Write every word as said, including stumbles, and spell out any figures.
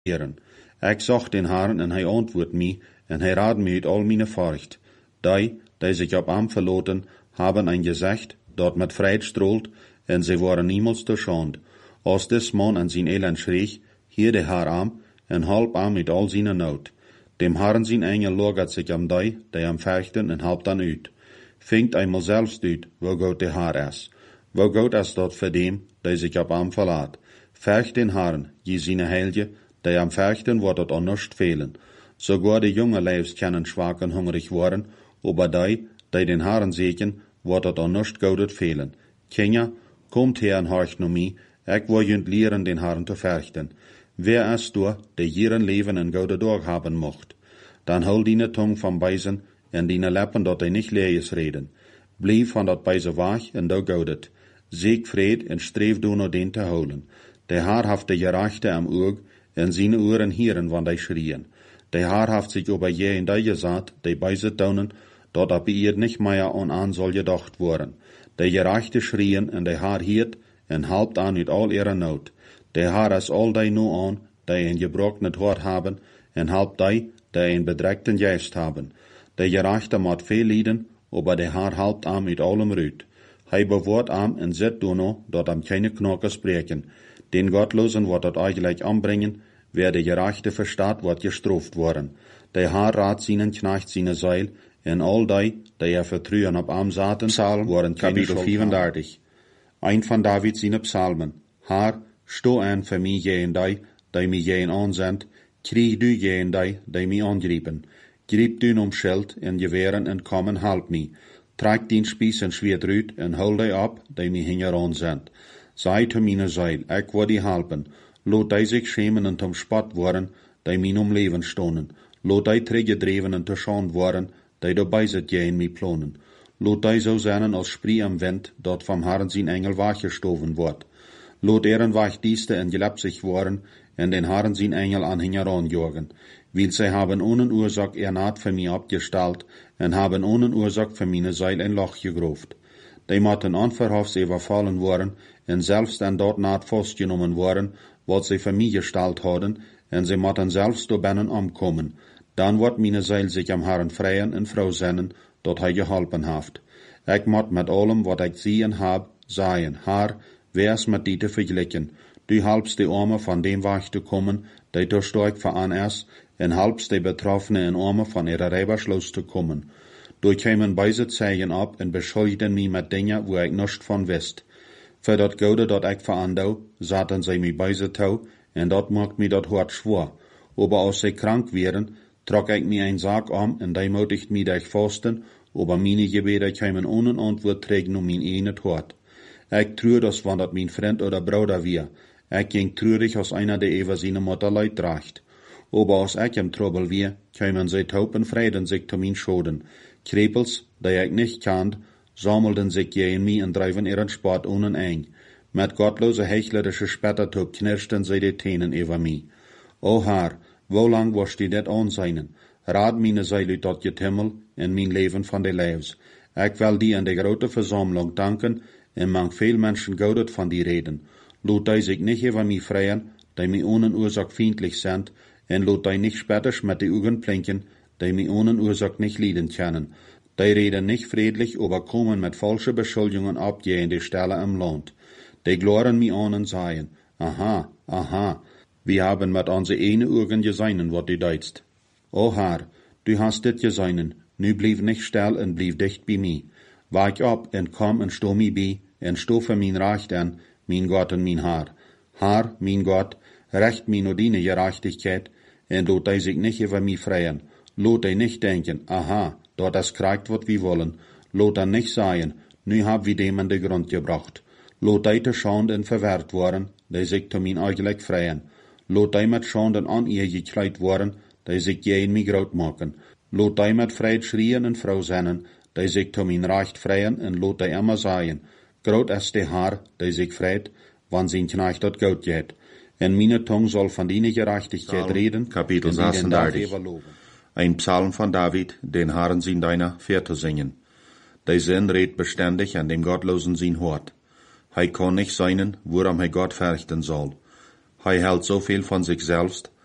Heeren. Ik zag den Herrn en hij antwoordt mij, en hij raadt mij uit al mijn furcht. Die, die zich op hem verloten, hebben een gezicht dat met vrijheid strolt, en ze worden niemals te schande. Als des man en zijn elend schreeg, hier de Herr am, en halp am uit al zijn nood. Dem Herrn zijn engel logert zich am die, die am vechten, en helpt dan uit. Vinkt eenmaal zelfs uit, wo God de Herr is. Wo God is dat voor dem, die zich op am verlaat. Vecht den Herrn, je zijn heilje, die am vechten wordt het onnust fehlen. Sogar de jonge leefs kunnen zwak en hungrig worden, aber die, die den Herrn zeken, wordt het onnust goudet fehlen. Kinja, komt her en horcht naar mij, ik wil junt leren den Herrn te vechten. Wer is du, die hier een leven en gouden dag hebben mocht? Dan hol die tong van bijzen, en die lippen dat hij niet lees reden. Blijf van dat bijze waag, en do goudet. Zeek vrede en streef du naar den te houden. De Herr heeft de gerechte am oog, en zijn oren hieren van die schrien. De Herr heeft zich over je en die gezet, die bijze tonen, dat op ihr nicht mehr an an soll gedacht worden. De gerechte schrien, en de Herr hiert, en helpt aan uit al ihre nood. De Herr is al die nu aan, die een gebroken hart hebben, en helpt die, die een bedreigten geest hebben. De gerechte moet veel lijden, aber de Herr helpt am uit allem ruut. Hij bewaart am en zet du no, dat am keine knokken spreken. Den Gottlosen wordt het eigenlijk aanbrengen, wer de gerechte verstaat, wordt gestraft worden. De Herr raadt zijn knecht zijn zeil, en al die, die er vertrouwen op am zaten, Psalm, worden kapitel vierendertig. Ein van David zijn psalmen. Herr, sto aan voor mij je en die, die mij je aanzendt, krieg du je en die, die mij aangriepen. Griep du om schild en geweren en kom en help mij. Trek dien spies en zwiert uit en hol die op, die mij hinger aanzendt. Zij te mijn zeil, ik wil die helpen. Laat die zich schämen en tom spot worden, die mij om leven stonen. Laat die teruggedreven en te schand worden, die dabei zit je in mij plonen. Laat die zo zijn als sprie am wind, dat vom Herrn zijn engel weggestoven wordt. Laat er een wachdieste en gelapsig worden, en den Herrn zijn engel aan hinger aanjagen. Weil zij hebben ohne oorzaak er naad voor mij opgesteld, en hebben ohne oorzaak voor mijn zeil een loch gegroofd. Die moeten onverhofs overvallen worden, en zelfs dan dort naad vastgenomen worden, wat zij voor mij gesteld hadden, en zij moeten zelfs door binnen omkomen. Dan wordt mijn zeil zich am Herrn vrijen en vrouw zinnen, dat hij geholpen heeft. Ik moet met allem wat ik zie en heb, zeggen, Herr, wer is met die te vergelijken? Du helpst de armen van dem weg te komen, die te sterk voor aan is, en helpst de betroffenen in armen van ihre rijbersloos te komen. Du kwamen beide zeigen op en beschuldigden mij met dingen waar ik niets van wist. Voor dat goede dat ik verandou, zaten zij mij beide touw, en dat maakt mij dat hart schwer. Aber als zij krank wären, trok ik mij een zaak om, en die moedigt mij dich vasten, aber meine gebeden kwamen ohne antwoord terug naar mijn ene hart. Ik treur das, wann dat mijn vriend oder bruder weer. Ik ging treurig als einer, der over zijn Mutter leid draagt. Aber als ik im Trouble weer, kwamen zij taub en vreiden zich te mijn schoden. Krepels, die ik nicht kand, sammelden sich je in mij en drijven ihren Sport ohne eng. Met gottlose hechlerische Spettertub knirschten zij de tenen over mij. O Herr, wo lang wirst du dit aanzijnen? Raad meine zeil uit tot je Himmel en mijn leven van de leefs. Ik wil die in de grote verzameling danken, en mang veel mensen goudet van die reden. Laat die zich niet over mij vrijen, die mij ohne oorzaak vriendlich zijn, en laat die niet spetters met de ogen blinken, die mij ohne oorzaak niet lieden können. Die reden nicht friedlich, aber kommen mit falschen Beschuldigungen ab je in die Stelle im Land. Die gloren mich an und sagen, aha, aha, wir haben mit onze ene Augen gesehen, wat du deitst. O Herr, du hast dit gesehen, nu blieb nicht still und blieb dicht bei mir. Wach op en kom en sto mij bij, en sto voor mijn recht an, mijn Gott en mijn Herr. Herr, mijn Gott, recht mij nur deine Gerechtigkeit, en laat die sich nicht über mich freien. Laat die nicht denken, aha, dat is krijgt wat we willen. Laat dan nicht sagen, nu hab wir dem in de grond gebracht. Laat die te schande en verwerkt worden, die sich te mijn eigenlijk freien. Laat die met schande aan ihr gekleid worden, die sich je in mij groot maken. Laat die met vrijheid schrien en vrouw zinnen, die sich te mijn recht freien, en laat die immer sagen, groot is de Herr, die sich freit, wann zijn knecht dat goud geht. En meine tong soll van die gerechtigkeit Psalm, reden, Kapitel zesendertig. Ein Psalm von David, den Herrn sein deiner Vierte singen. Der Sinn redt beständig an dem Gottlosen sein Hort. Hij kann nicht seinen, woran hij Gott fürchten soll. Hij hält so viel von sich selbst,